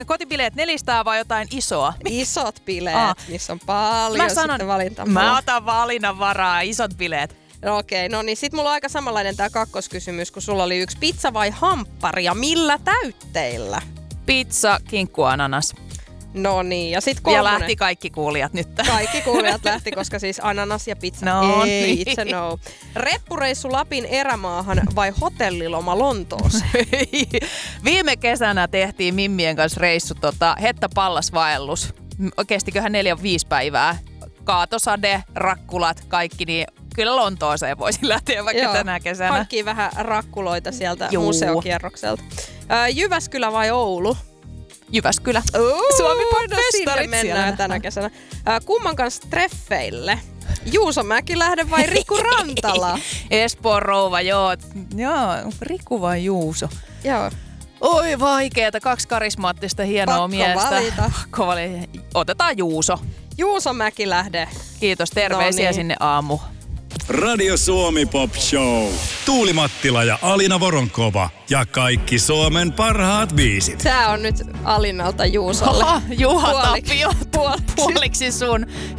Kotibileet 400 vai jotain isoa? Isot bileet, missä on paljon sitten valintaa. Mä otan valinnanvaraa, isot bileet. No okei, no niin sit mulla on aika samanlainen tää kakkoskysymys, kun sulla oli yksi pizza vai hamppari ja millä täytteillä? Pizza, kinkku, ananas. No niin, ja sit kolmonen. Ja lähti kaikki kuulijat nyt. Kaikki kuulijat lähti, koska siis ananas ja pizza. No Ei, niin. it's a no. Reppureissu Lapin erämaahan vai hotelliloma Lontooseen? Viime kesänä tehtiin Mimmien kanssa reissu Hetta-Pallas-vaellus. Kestiköhän 4-5 päivää. Kaatosade, rakkulat, kaikki, niin kyllä Lontooseen voisin lähteä vaikka tänä kesänä. Hankkii vähän rakkuloita sieltä museokierrokselta. Jyväskylä vai Oulu? Jyväskylä. Suomi sinne mennään tänä kesänä. Kumman kanssa treffeille? Juuso Mäkilähde vai Riku Rantala? Espoon rouva, joo. Riku vai Juuso? Joo. Oi vaikeeta, 2 karismaattista hienoa miestä. Pakko valita. Otetaan Juuso. Juuso Mäkilähde. Kiitos, terveisiä sinne aamu. Radio Suomi Pop Show. Tuuli Mattila ja Alina Voronkova. Ja kaikki Suomen parhaat biisit. Tää on nyt Alinalta Juusolle. Juha Tapio. Puoliksi sun.